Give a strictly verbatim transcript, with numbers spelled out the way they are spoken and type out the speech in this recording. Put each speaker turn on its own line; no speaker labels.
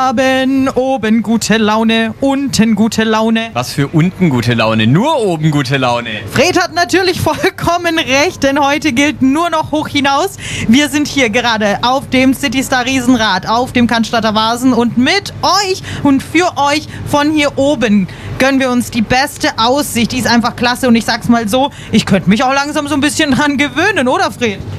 haben oben gute Laune, unten gute Laune.
Was für unten gute Laune? Nur oben gute Laune.
Fred hat natürlich vollkommen recht, denn heute gilt nur noch hoch hinaus. Wir sind hier gerade auf dem Citystar Riesenrad, auf dem Cannstatter Vasen und mit euch und für euch von hier oben gönnen wir uns die beste Aussicht. Die ist einfach klasse und ich sag's mal so, ich könnte mich auch langsam so ein bisschen dran gewöhnen, oder Fred?